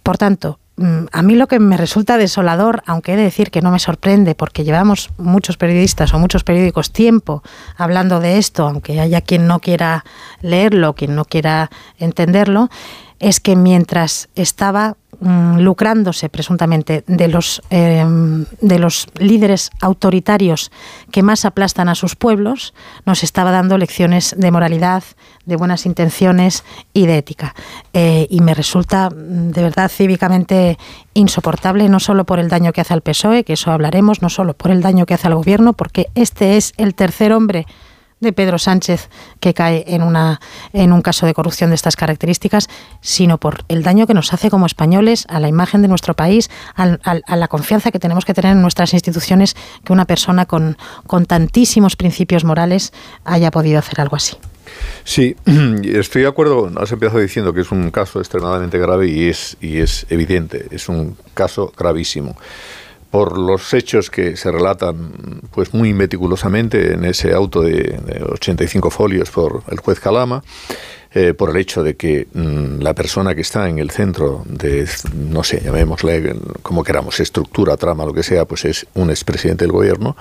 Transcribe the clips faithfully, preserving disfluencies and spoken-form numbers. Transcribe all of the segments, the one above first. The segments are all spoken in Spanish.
Por tanto, a mí lo que me resulta desolador, aunque he de decir que no me sorprende, porque llevamos muchos periodistas o muchos periódicos tiempo hablando de esto, aunque haya quien no quiera leerlo, quien no quiera entenderlo, es que mientras estaba mmm, lucrándose presuntamente de los, eh, de los líderes autoritarios que más aplastan a sus pueblos, nos estaba dando lecciones de moralidad, de buenas intenciones y de ética. Eh, y me resulta de verdad cívicamente insoportable, no solo por el daño que hace al P S O E, que eso hablaremos, no solo por el daño que hace al gobierno, porque este es el tercer hombre de Pedro Sánchez que cae en una en un caso de corrupción de estas características, sino por el daño que nos hace como españoles a la imagen de nuestro país, a, a, a la confianza que tenemos que tener en nuestras instituciones, que una persona con, con tantísimos principios morales haya podido hacer algo así. Sí, estoy de acuerdo. Has empezado diciendo que es un caso extremadamente grave y es, y es evidente, es un caso gravísimo. Por los hechos que se relatan pues muy meticulosamente en ese auto de, de ochenta y cinco folios por el juez Calama, eh, por el hecho de que mmm, la persona que está en el centro de, no sé, llamémosle como queramos, estructura, trama, lo que sea, pues es un expresidente del gobierno,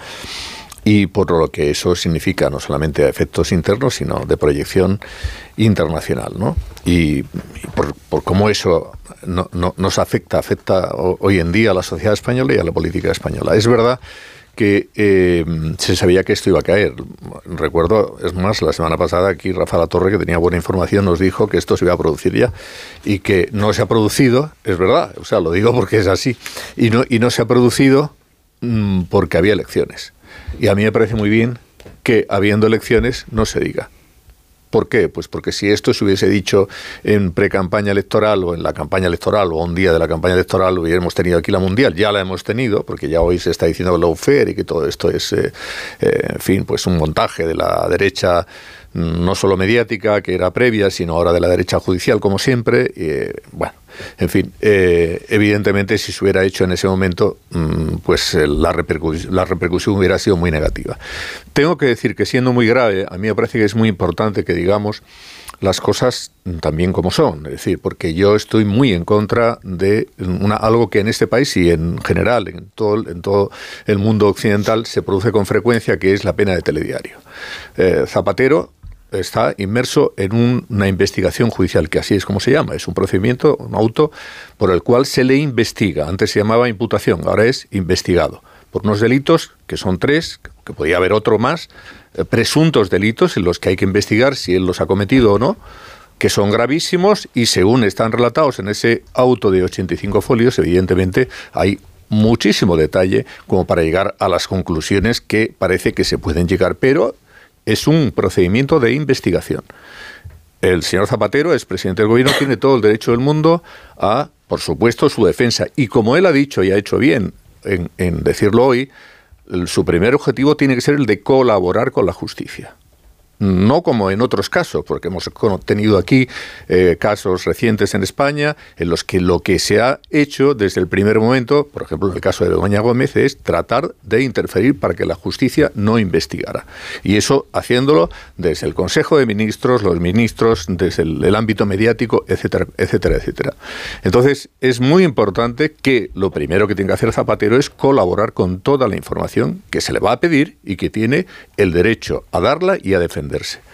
y por lo que eso significa no solamente a efectos internos, sino de proyección internacional, ¿no? Y, y por, por cómo eso no, no, nos afecta, afecta hoy en día a la sociedad española y a la política española. Es verdad que eh, se sabía que esto iba a caer. Recuerdo, es más, la semana pasada aquí Rafa Latorre, que tenía buena información, nos dijo que esto se iba a producir ya y que no se ha producido, es verdad, o sea, lo digo porque es así, y no, y no se ha producido mmm, porque había elecciones. Y a mí me parece muy bien que, habiendo elecciones, no se diga. ¿Por qué? Pues porque si esto se hubiese dicho en pre-campaña electoral o en la campaña electoral o un día de la campaña electoral, hubiéramos tenido aquí la Mundial. Ya la hemos tenido, porque ya hoy se está diciendo el lawfare y que todo esto es, eh, eh, en fin, pues un montaje de la derecha, no solo mediática, que era previa, sino ahora de la derecha judicial, como siempre. Eh, bueno, en fin, eh, evidentemente si se hubiera hecho en ese momento, pues la repercusión, la repercusión hubiera sido muy negativa. Tengo que decir que, siendo muy grave, a mí me parece que es muy importante que digamos las cosas también como son, es decir, porque yo estoy muy en contra de una, algo que en este país y en general en todo, en todo el mundo occidental se produce con frecuencia, que es la pena de telediario. Eh, Zapatero está inmerso en un, una investigación judicial, que así es como se llama, es un procedimiento, un auto, por el cual se le investiga. Antes se llamaba imputación, ahora es investigado, por unos delitos, que son tres, que podía haber otro más, eh, presuntos delitos en los que hay que investigar si él los ha cometido o no, que son gravísimos, y según están relatados en ese auto de ochenta y cinco folios, evidentemente hay muchísimo detalle como para llegar a las conclusiones que parece que se pueden llegar, pero es un procedimiento de investigación. El señor Zapatero, es presidente del gobierno, tiene todo el derecho del mundo a, por supuesto, su defensa. Y como él ha dicho y ha hecho bien en, en decirlo hoy, el, su primer objetivo tiene que ser el de colaborar con la justicia. No como en otros casos, porque hemos tenido aquí eh, casos recientes en España en los que lo que se ha hecho desde el primer momento, por ejemplo en el caso de Begoña Gómez, es tratar de interferir para que la justicia no investigara. Y eso haciéndolo desde el Consejo de Ministros, los ministros, desde el, el ámbito mediático, etcétera, etcétera, etcétera. Entonces es muy importante que lo primero que tiene que hacer Zapatero es colaborar con toda la información que se le va a pedir y que tiene el derecho a darla y a defenderla.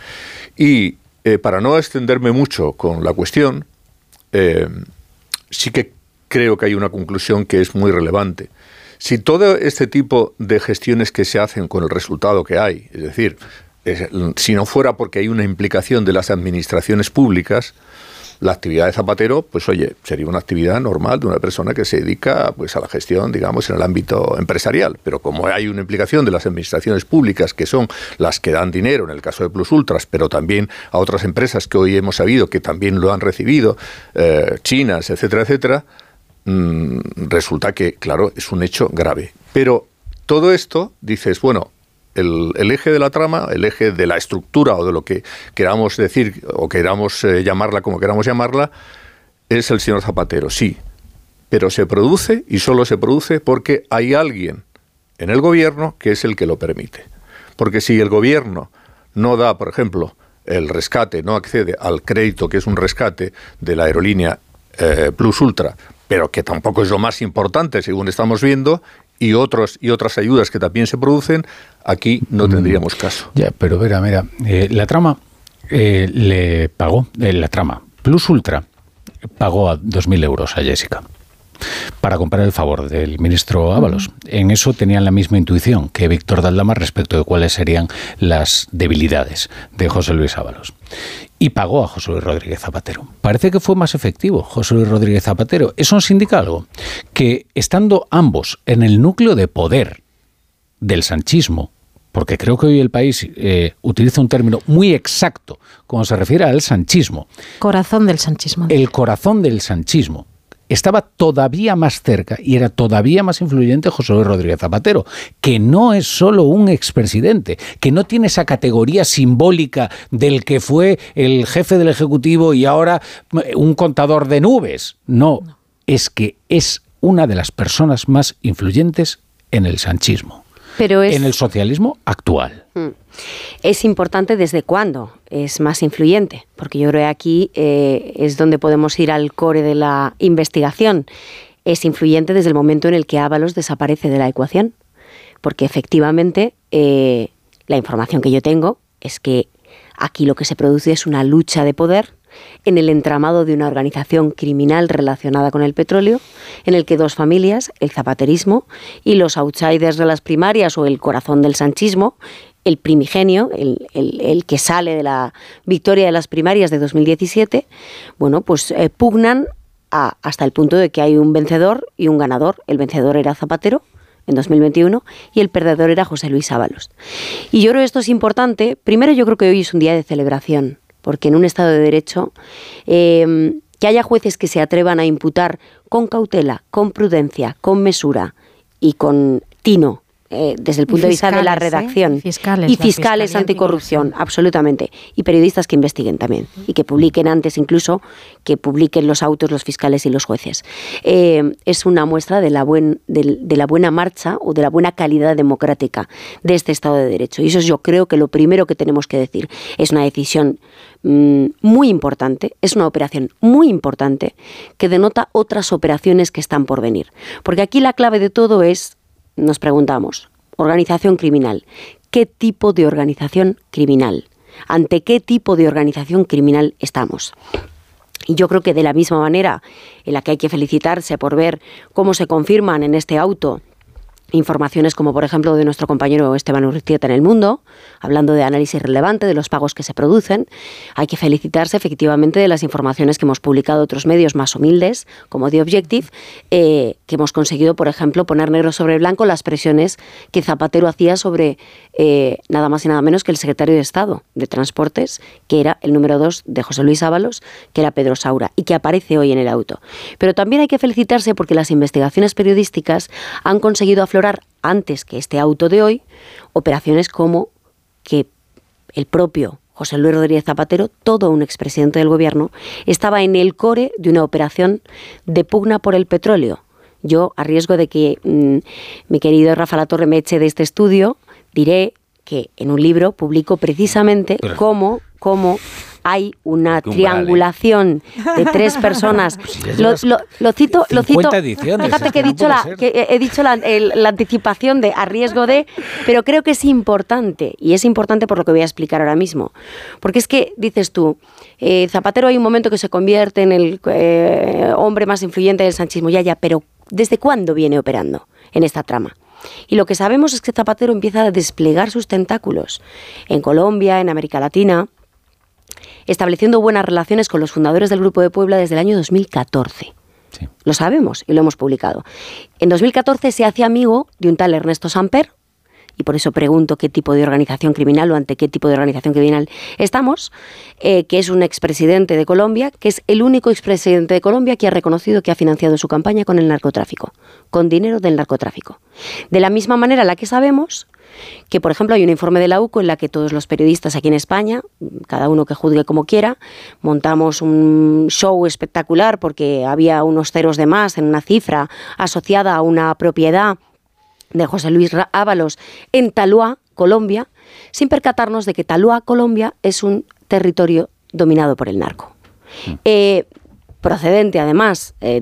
Y eh, para no extenderme mucho con la cuestión, eh, sí que creo que hay una conclusión que es muy relevante. Si todo este tipo de gestiones que se hacen con el resultado que hay, es decir, es, si no fuera porque hay una implicación de las administraciones públicas, la actividad de Zapatero, pues oye, sería una actividad normal de una persona que se dedica pues a la gestión, digamos, en el ámbito empresarial. Pero como hay una implicación de las administraciones públicas, que son las que dan dinero, en el caso de Plus Ultras, pero también a otras empresas que hoy hemos sabido que también lo han recibido, eh, chinas, etcétera, etcétera, mmm, resulta que, claro, es un hecho grave. Pero todo esto, dices, bueno, El, el eje de la trama, el eje de la estructura o de lo que queramos decir o queramos eh, llamarla como queramos llamarla, es el señor Zapatero, sí, pero se produce y solo se produce porque hay alguien en el gobierno que es el que lo permite. Porque si el gobierno no da, por ejemplo, el rescate, no accede al crédito, que es un rescate de la aerolínea eh, Plus Ultra, pero que tampoco es lo más importante, según estamos viendo, y otros y otras ayudas que también se producen, aquí no tendríamos caso. Ya, pero mira, mira, eh, la trama eh, le pagó, eh, la trama, Plus Ultra pagó a dos mil euros a Jessica para comprar el favor del ministro Ábalos. Uh-huh. En eso tenían la misma intuición que Víctor de Aldama respecto de cuáles serían las debilidades de José Luis Ábalos. Y pagó a José Luis Rodríguez Zapatero. Parece que fue más efectivo José Luis Rodríguez Zapatero. Eso nos indica algo, que estando ambos en el núcleo de poder del sanchismo, porque creo que hoy el país eh, utiliza un término muy exacto cuando se refiere al sanchismo. Corazón del sanchismo. El corazón del sanchismo. Estaba todavía más cerca y era todavía más influyente José Luis Rodríguez Zapatero, que no es solo un expresidente, que no tiene esa categoría simbólica del que fue el jefe del Ejecutivo y ahora un contador de nubes. No, no. Es que es una de las personas más influyentes en el sanchismo, pero es... en el socialismo actual. Hmm. Es importante desde cuándo es más influyente, porque yo creo que aquí eh, es donde podemos ir al core de la investigación. Es influyente desde el momento en el que Ábalos desaparece de la ecuación, porque efectivamente eh, la información que yo tengo es que aquí lo que se produce es una lucha de poder en el entramado de una organización criminal relacionada con el petróleo, en el que dos familias, el zapaterismo y los outsiders de las primarias o el corazón del sanchismo, el primigenio, el, el, el que sale de la victoria de las primarias de dos mil diecisiete, bueno, pues eh, pugnan a, hasta el punto de que hay un vencedor y un ganador. El vencedor era Zapatero en dos mil veintiuno y el perdedor era José Luis Ábalos. Y yo creo que esto es importante. Primero, yo creo que hoy es un día de celebración, porque en un Estado de Derecho, eh, que haya jueces que se atrevan a imputar con cautela, con prudencia, con mesura y con tino, Eh, desde el punto de vista de la redacción, ¿eh? fiscales, y fiscales anticorrupción, absolutamente, y periodistas que investiguen también y que publiquen antes incluso que publiquen los autos los fiscales y los jueces. Eh, es una muestra de la, buen, de, de la buena marcha o de la buena calidad democrática de este Estado de Derecho, y eso yo creo que lo primero que tenemos que decir. Es una decisión mmm, muy importante, es una operación muy importante que denota otras operaciones que están por venir, porque aquí la clave de todo es, nos preguntamos, organización criminal. ¿Qué tipo de organización criminal? ¿Ante qué tipo de organización criminal estamos? Y yo creo que de la misma manera en la que hay que felicitarse por ver cómo se confirman en este auto informaciones como, por ejemplo, de nuestro compañero Esteban Urrieta en El Mundo, hablando de análisis relevante de los pagos que se producen. Hay que felicitarse efectivamente de las informaciones que hemos publicado otros medios más humildes, como The Objective, eh, que hemos conseguido, por ejemplo, poner negro sobre blanco las presiones que Zapatero hacía sobre eh, nada más y nada menos que el secretario de Estado de Transportes, que era el número dos de José Luis Ábalos, que era Pedro Saura, y que aparece hoy en el auto. Pero también hay que felicitarse porque las investigaciones periodísticas han conseguido aflorar antes que este auto de hoy, operaciones como que el propio José Luis Rodríguez Zapatero, todo un expresidente del gobierno, estaba en el core de una operación de pugna por el petróleo. Yo, a riesgo de que mmm, mi querido Rafa Latorre me eche de este estudio, diré que en un libro publico precisamente Pero... cómo, cómo hay una triangulación de tres personas. Lo, lo, lo cito, lo cito. Fíjate que he dicho la, que he dicho la, el, la anticipación de a riesgo de, pero creo que es importante, y es importante por lo que voy a explicar ahora mismo. Porque es que, dices tú, eh, Zapatero hay un momento que se convierte en el eh, hombre más influyente del sanchismo, ya, ya, pero ¿desde cuándo viene operando en esta trama? Y lo que sabemos es que Zapatero empieza a desplegar sus tentáculos en Colombia, en América Latina, estableciendo buenas relaciones con los fundadores del Grupo de Puebla desde el año dos mil catorce. Sí. Lo sabemos y lo hemos publicado. En dos mil catorce se hace amigo de un tal Ernesto Samper, y por eso pregunto qué tipo de organización criminal o ante qué tipo de organización criminal estamos, eh, que es un expresidente de Colombia, que es el único expresidente de Colombia que ha reconocido que ha financiado su campaña con el narcotráfico, con dinero del narcotráfico. De la misma manera en la que sabemos que, por ejemplo, hay un informe de la U C O en la que todos los periodistas aquí en España, cada uno que juzgue como quiera, montamos un show espectacular porque había unos ceros de más en una cifra asociada a una propiedad de José Luis Ábalos en Tuluá, Colombia, sin percatarnos de que Tuluá, Colombia, es un territorio dominado por el narco. Eh, procedente, además, eh,